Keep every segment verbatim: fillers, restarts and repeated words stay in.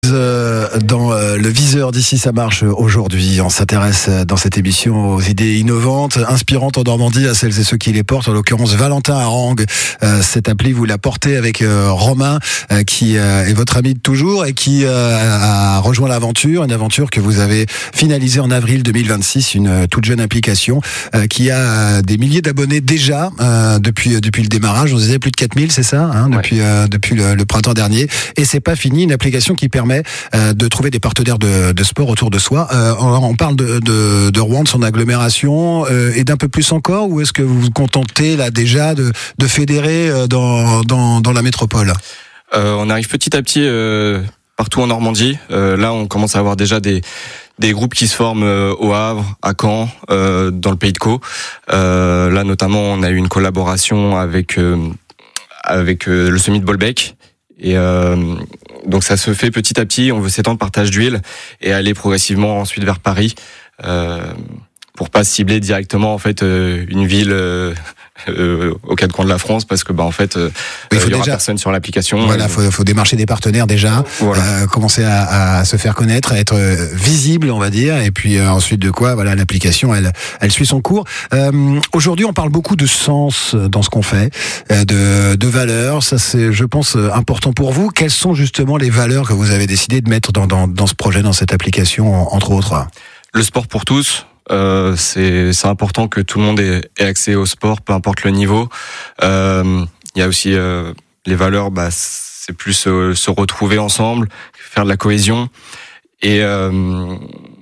Dans le viseur d'ici ça marche aujourd'hui, on s'intéresse dans cette émission aux idées innovantes, inspirantes en Normandie, à celles et ceux qui les portent, en l'occurrence Valentin Harang. Cette appli vous la portez avec Romain qui est votre ami de toujours et qui a rejoint l'aventure, une aventure que vous avez finalisée en avril deux mille vingt-six, une toute jeune application qui a des milliers d'abonnés déjà depuis depuis le démarrage. On disait plus de quatre mille, c'est ça, hein, depuis ouais. depuis le, le printemps dernier, et c'est pas fini, une application qui permet de trouver des partenaires de, de sport autour de soi. Euh, on parle de, de, de Rouen, de son agglomération euh, et d'un peu plus encore, ou est-ce que vous vous contentez là déjà de, de fédérer dans, dans, dans la métropole ? euh, On arrive petit à petit euh, partout en Normandie. Euh, là, on commence à avoir déjà des des groupes qui se forment euh, au Havre, à Caen, euh, dans le Pays de Caux. Euh, là, notamment, on a eu une collaboration avec euh, avec euh, le Semi de Bolbec. Et euh, donc ça se fait petit à petit, on veut s'étendre par tâche d'huile et aller progressivement ensuite vers Paris, euh, pour pas cibler directement en fait euh, une ville euh, euh, aux quatre coins de la France, parce que bah en fait euh, il, faut il y aura déjà personne sur l'application. Voilà, faut, faut démarcher des partenaires déjà, voilà. euh, commencer à, à se faire connaître, à être visible, on va dire, et puis euh, ensuite de quoi, voilà, l'application elle elle suit son cours. Euh, aujourd'hui, on parle beaucoup de sens dans ce qu'on fait, euh, de de valeurs. Ça c'est, je pense, important pour vous. Quelles sont justement les valeurs que vous avez décidé de mettre dans dans dans ce projet, dans cette application, entre autres ? Le sport pour tous. Euh, c'est, c'est important que tout le monde ait, ait accès au sport, peu importe le niveau. Euh, il y a aussi euh, les valeurs, bah, c'est plus euh, se retrouver ensemble, faire de la cohésion et, euh,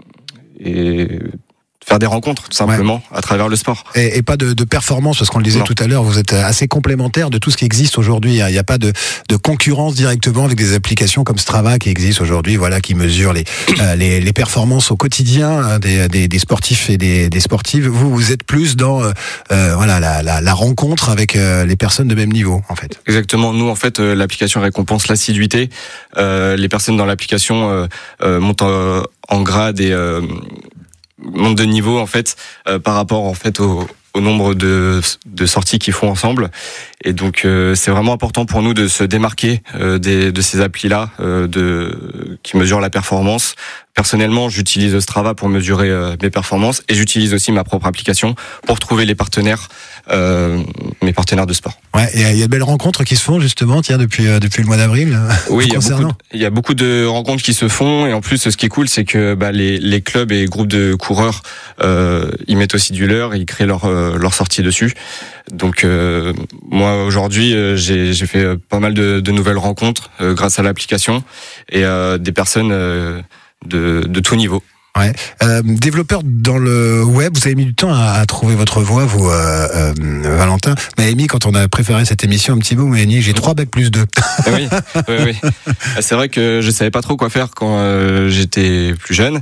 et faire des rencontres, tout simplement, ouais. à travers le sport. Et, et pas de, de performance, parce qu'on le disait non. tout à l'heure, vous êtes assez complémentaires de tout ce qui existe aujourd'hui. Il n'y a pas de, de concurrence directement avec des applications comme Strava qui existent aujourd'hui, voilà, qui mesurent les, euh, les, les performances au quotidien des, des, des sportifs et des, des sportives. Vous, vous êtes plus dans euh, voilà, la, la, la rencontre avec euh, les personnes de même niveau, en fait. Exactement. Nous, en fait, euh, l'application récompense l'assiduité. Euh, les personnes dans l'application euh, euh, montent en, en grade et euh, monte de niveau en fait euh, par rapport en fait au, au nombre de, de sorties qu'ils font ensemble, et donc euh, c'est vraiment important pour nous de se démarquer euh, des, de ces applis là euh, de qui mesurent la performance. Personnellement, j'utilise Strava pour mesurer euh, mes performances, et j'utilise aussi ma propre application pour trouver les partenaires, euh, mes partenaires de sport. Ouais, et il y a de belles rencontres qui se font justement, tiens, depuis euh, depuis le mois d'avril. Oui, il y a beaucoup, de, il y a beaucoup de rencontres qui se font, et en plus, ce qui est cool, c'est que bah, les les clubs et groupes de coureurs, euh, ils mettent aussi du leur, et ils créent leur euh, leur sortie dessus. Donc euh, moi aujourd'hui, euh, j'ai j'ai fait pas mal de, de nouvelles rencontres euh, grâce à l'application, et euh, des personnes euh, de, de tout niveau. Ouais. Euh, développeur dans le web, vous avez mis du temps à, à trouver votre voie, vous, euh, euh, Valentin. Vous m'avez mis, quand on a préparé cette émission, un petit mot, vous m'avez dit, j'ai trois bacs plus deux. Oui, oui, oui. C'est vrai que je savais pas trop quoi faire quand euh, j'étais plus jeune.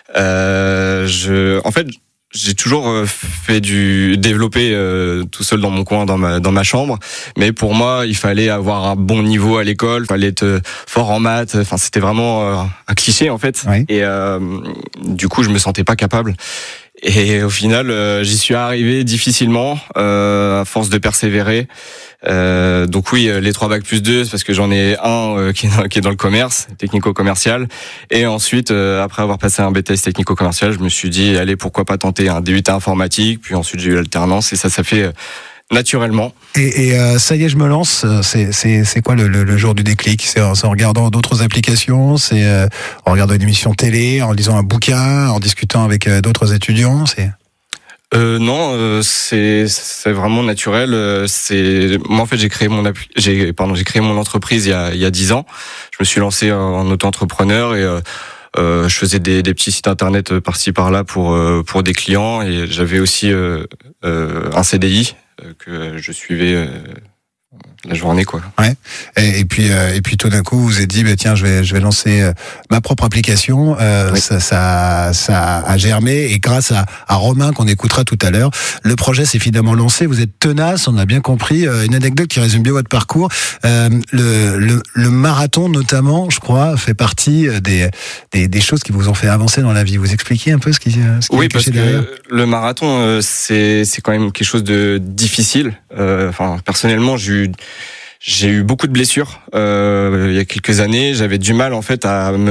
Euh, je, en fait, j'ai toujours fait du développer euh, tout seul dans mon coin, dans ma dans ma chambre. Mais pour moi, il fallait avoir un bon niveau à l'école, il fallait être fort en maths. Enfin, c'était vraiment euh, un cliché en fait. Oui. Et euh, du coup, je me sentais pas capable. Et au final, euh, j'y suis arrivé difficilement, euh, à force de persévérer. Euh, donc oui, les trois bacs plus deux, c'est parce que j'en ai un euh, qui, est dans, qui est dans le commerce, technico-commercial. Et ensuite, euh, après avoir passé un B T S technico-commercial, je me suis dit, allez, pourquoi pas tenter un D U T informatique. Puis ensuite, j'ai eu l'alternance, et ça, ça fait euh, naturellement. Et, et euh, ça y est, je me lance. C'est, c'est, c'est quoi le, le, le jour du déclic ? C'est en, c'est en regardant d'autres applications, c'est euh, en regardant une émission télé, en lisant un bouquin, en discutant avec euh, d'autres étudiants. C'est Euh, non, euh, c'est c'est vraiment naturel. Euh, c'est moi en fait j'ai créé mon appli... j'ai pardon j'ai créé mon entreprise il y a il y a dix ans. Je me suis lancé en auto-entrepreneur, et euh, euh, je faisais des, des petits sites internet par-ci par-là pour euh, pour des clients, et j'avais aussi euh, euh, un C D I euh, que je suivais euh, la journée, quoi. Ouais. Et, et puis euh, et puis tout d'un coup vous vous êtes dit bah, tiens je vais je vais lancer euh, ma propre application. Euh, oui. Ça ça ça a germé, et grâce à, à Romain qu'on écoutera tout à l'heure, le projet s'est finalement lancé. Vous êtes tenace, on a bien compris. Euh, une anecdote qui résume bien votre parcours. Euh, le, le le marathon notamment, je crois, fait partie des des des choses qui vous ont fait avancer dans la vie. Vous expliquez un peu ce qui ce qui oui, est caché parce derrière. Que le marathon euh, c'est c'est quand même quelque chose de difficile. Euh, enfin personnellement j'ai eu J'ai eu beaucoup de blessures euh, il y a quelques années. J'avais du mal en fait à me